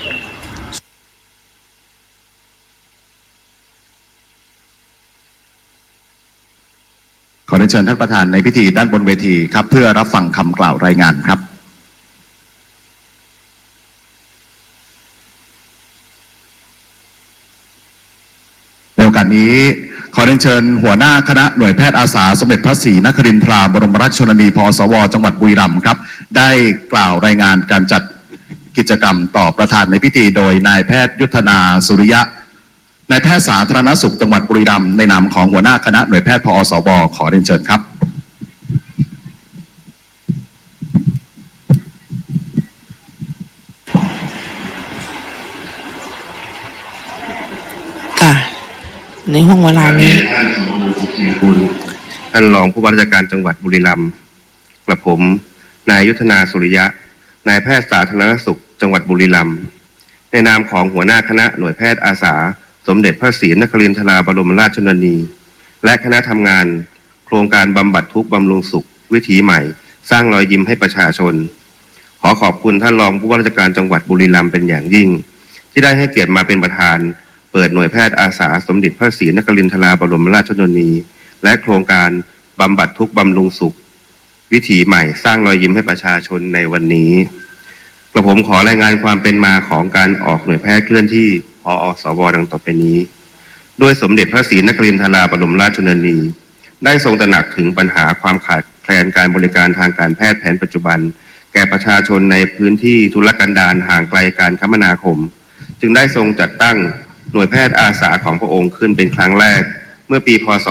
ขอเรียนเชิญท่านประธานในพิธีด้านบนเวทีครับเพื่อรับฟังคำกล่าวรายงานครับในโอกาสนี้ขอเรียนเชิญหัวหน้าคณะหน่วยแพทย์อาสาสมเด็จพระศรีนครินทราบรมราชชนนีพสว.จังหวัดบุรีรัมย์ครับได้กล่าวรายงานการจัดกิจกรรมต่อประธานในพิธีโดยนายแพทย์ยุทธนาสุริยะนายแพทย์สาธารณสุขจังหวัดบุรีรัมย์ในนามของหัวหน้าคณะหน่วยแพทย์พอสว.ขอเรียนเชิญครับค่ะในห้องเวลานี้ท่านรองผู้ว่าราชการจังหวัดบุรีรัมย์กระผมนายยุทธนาสุริยะนายแพทย์สาธารณสุขจังหวัดบุรีรัมย์ในนามของหัวหน้าคณะหน่วยแพทย์อาสาสมเด็จพระศรีนครินทราบรมราชชนนีและคณะทำงานโครงการบำบัดทุกข์บำรุงสุขวิถีใหม่สร้างรอยยิ้มให้ประชาชนขอขอบคุณท่านรองผู้ว่าราชการจังหวัดบุรีรัมย์เป็นอย่างยิ่งที่ได้ให้เกียรติมาเป็นประธานเปิดหน่วยแพทย์อาสาสมเด็จพระศรีนครินทราบรมราชชนนีและโครงการบำบัดทุกข์บำรุงสุขวิถีใหม่สร้างรอยยิ้มให้ประชาชนในวันนี้กระผมขอรายงานความเป็นมาของการออกหน่วยแพทย์เคลื่อนที่พอสว.ดังต่อไปนี้ด้วยสมเด็จพระศรีนครินทราบรมราชชนนีได้ทรงตระหนักถึงปัญหาความขาดแคลนการบริการทางการแพทย์แผนปัจจุบันแก่ประชาชนในพื้นที่ทุรกันดารห่างไกลการคมนาคมจึงได้ทรงจัดตั้งหน่วยแพทย์อาสาของพระองค์ขึ้นเป็นครั้งแรกเมื่อปีพ.ศ.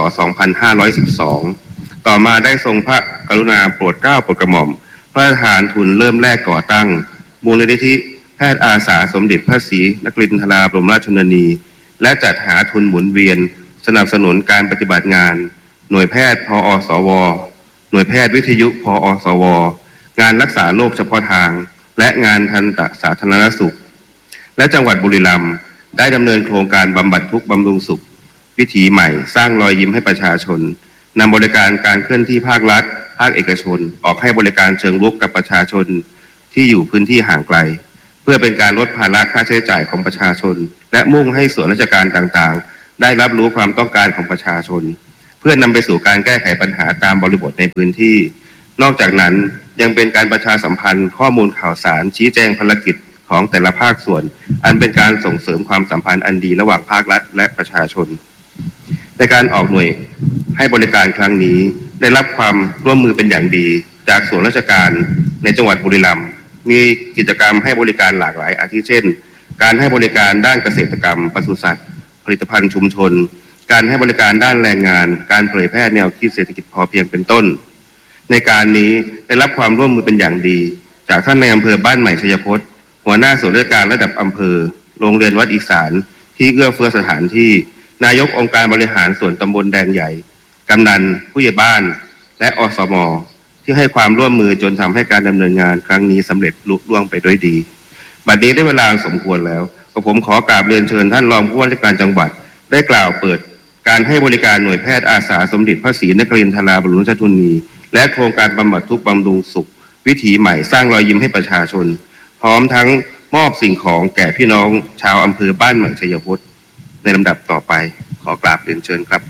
2512ต่อมาได้ทรงพระกรุณาโปรดเกล้าโปรดกระหม่อมพระราชทานทุนเริ่มแรกก่อตั้งมูลนิธิแพทย์อาสาสมเด็จพระศรีนครินทราบรมราชชนนีและจัดหาทุนหมุนเวียนสนับสนุนการปฏิบัติงานหน่วยแพทย์พอสว.หน่วยแพทย์วิทยุพอสว.งานรักษาโรคเฉพาะทางและงานทันตสาธารณสุขและจังหวัดบุรีรัมย์ได้ดำเนินโครงการบำบัดทุกข์บำรุงสุขวิถีใหม่สร้างรอยยิ้มให้ประชาชนนำบริการการเคลื่อนที่ภาครัฐภาคเอกชนออกให้บริการเชิงรุกกับประชาชนที่อยู่พื้นที่ห่างไกลเพื่อเป็นการลดภาระค่าใช้จ่ายของประชาชนและมุ่งให้ส่วนราชการต่างๆได้รับรู้ความต้องการของประชาชนเพื่อนำไปสู่การแก้ไขปัญหาตามบริบทในพื้นที่นอกจากนั้นยังเป็นการประชาสัมพันธ์ข้อมูลข่าวสารชี้แจงภารกิจของแต่ละภาคส่วนอันเป็นการส่งเสริมความสัมพันธ์อันดีระหว่างภาครัฐและประชาชนในการออกหน่วยให้บริการครั้งนี้ได้รับความร่วมมือเป็นอย่างดีจากส่วนราชการในจังหวัดบุรีรัมย์มีกิจกรรมให้บริการหลากหลายอาทิเช่นการให้บริการด้านเกษตรกรรมปศุสัตว์ผลิตภัณฑ์ชุมชนการให้บริการด้านแรงงานการเผยแพร่แนวคิดเศรษฐกิจพอเพียงเป็นต้นในการนี้ได้รับความร่วมมือเป็นอย่างดีจากท่านในอำเภอบ้านใหม่ชัยพจน์หัวหน้าส่วนราชการระดับอำเภอโรงเรียนวัดอีสานที่เอื้อเฟื้อสถานที่นายกองค์การบริหารส่วนตำบลแดงใหญ่กำนันผู้ใหญ่บ้านและอสม.ที่ให้ความร่วมมือจนทำให้การดำเนินงานครั้งนี้สำเร็จลุล่วงไปด้วยดีบัดนี้ได้เวลาสมควรแล้วผมขอกราบเรียนเชิญท่านรองผู้ว่าราชการจังหวัดได้กล่าวเปิดการให้บริการหน่วยแพทย์อาสาสมเด็จพระศรีนครินทราบรมราชชนนีและโครงการบำบัดทุกข์บำรุงสุขวิถีใหม่สร้างรอยยิ้มให้ประชาชนพร้อมทั้งมอบสิ่งของแก่พี่น้องชาวอำเภอบ้านใหม่ชัยพจน์ในลำดับต่อไปขอกราบเรียนเชิญครับ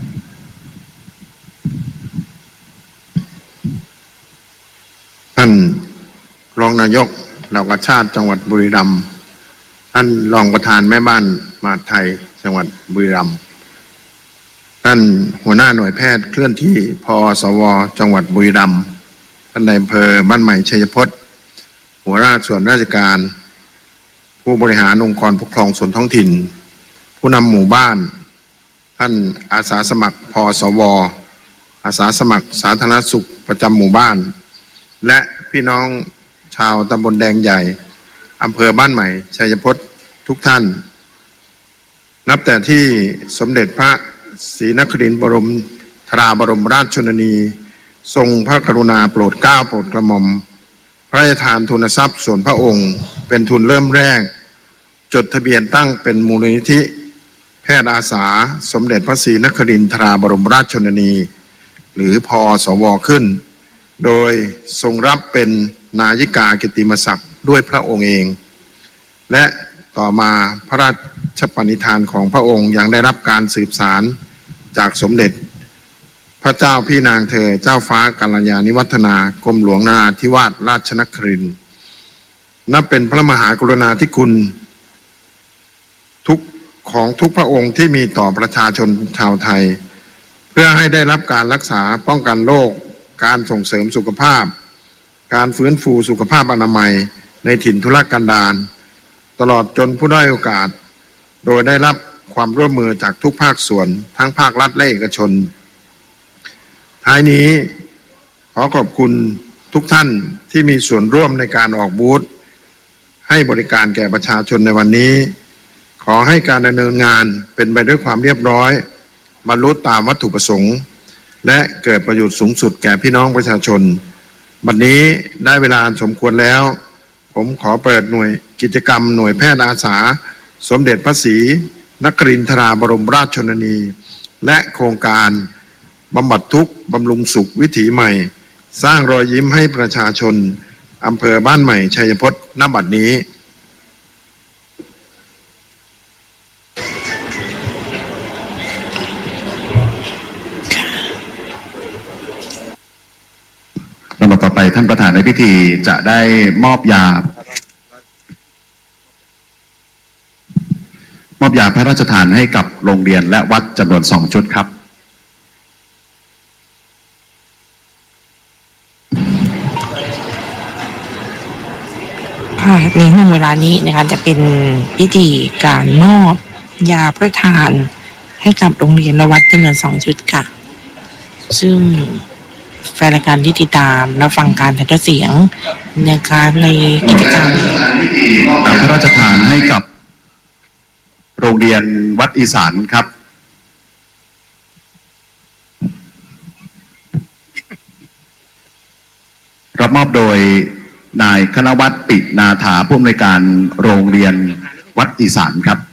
ท่านรองนายกเหล่ากาชาติจังหวัดบุรีรัมย์ท่านรองประธานแม่บ้านมหาดไทยจังหวัดบุรีรัมย์ท่านหัวหน้าหน่วยแพทย์เคลื่อนที่พสว.จังหวัดบุรีรัมย์ท่านนายอำเภอบ้านใหม่ชัยพจน์หัวหน้าส่วนราชการผู้บริหารองค์กรปกครองส่วนท้องถิ่นผู้นำหมู่บ้านท่านอาสาสมัครพสว.อาสาสมัครสาธารณสุขประจำหมู่บ้านและพี่น้องชาวตำบลแดงใหญ่อำเภอบ้านใหม่ชัยพจน์ทุกท่านนับแต่ที่สมเด็จพระศรีนครินทราบรมราชชนนีทรงพระกรุณาโปรดเกล้าโปรดกระหม่อมพระราชทานทุนทรัพย์ส่วนพระองค์เป็นทุนเริ่มแรกจดทะเบียนตั้งเป็นมูลนิธิแพทย์อาสาสมเด็จพระศรีนครินทราบรมราชชนนีหรือพสว.ขึ้นโดยทรงรับเป็นนายิกากิตติมศักดิ์ด้วยพระองค์เองและต่อมาพระราชปณิธานของพระองค์ยังได้รับการสืบสารจากสมเด็จพระเจ้าพี่นางเธอเจ้าฟ้ากัลยาณิวัฒนากรมหลวงนราธิวาสราชนครินทร์นับเป็นพระมหากรุณาธิคุณของทุกพระองค์ที่มีต่อประชาชนชาวไทยเพื่อให้ได้รับการรักษาป้องกันโรคการส่งเสริมสุขภาพการฟื้นฟูสุขภาพอนามัยในถิ่นทุรกันดารตลอดจนผู้ด้อยโอกาสโดยได้รับความร่วมมือจากทุกภาคส่วนทั้งภาครัฐและเอกชนท้ายนี้ขอขอบคุณทุกท่านที่มีส่วนร่วมในการออกบูธให้บริการแก่ประชาชนในวันนี้ขอให้การดำเนินงานเป็นไปด้วยความเรียบร้อยบรรลุตามวัตถุประสงค์และเกิดประโยชน์สูงสุดแก่พี่น้องประชาชนบัดนี้ได้เวลาสมควรแล้วผมขอเปิดหน่วยกิจกรรมหน่วยแพทย์อาสาสมเด็จพระศรีนครินทราบรมราชชนนีและโครงการบำบัดทุกข์บำรุงสุขวิถีใหม่สร้างรอยยิ้มให้ประชาชนอำเภอบ้านใหม่ชัยพจน์ณบัดนี้ลำดับต่อไปท่านประธานในพิธีจะได้มอบยาพระราชทานให้กับโรงเรียนและวัดจำนวน2 ชุดครับในห่วงเวลานี้นะคะจะเป็นพิธีการมอบยาพระทานให้กับโรงเรียนและวัดจำนวน2 ชุดค่ะซึ่งแฟนรายการที่ติดตามและฟังการถ่ายทอดเสียงนะคะในกิจกรรมพระราชทานให้กับโรงเรียนวัดอีสานครับรับมอบโดยนายคณวัฒน์ปินาถาผู้อำนวยการโรงเรียนวัดอีสานครับ